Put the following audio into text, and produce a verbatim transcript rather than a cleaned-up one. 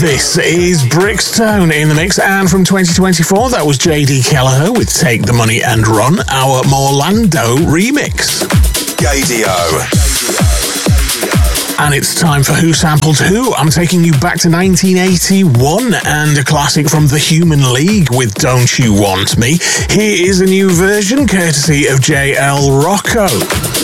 This is Brixton in the mix, and from twenty twenty-four, that was J D Kelleher with Take the Money and Run, our Morlando remix. Gadio. And it's time for Who Sampled Who. I'm taking you back to nineteen eighty-one and a classic from The Human League with Don't You Want Me. Here is a new version courtesy of J L Rocco.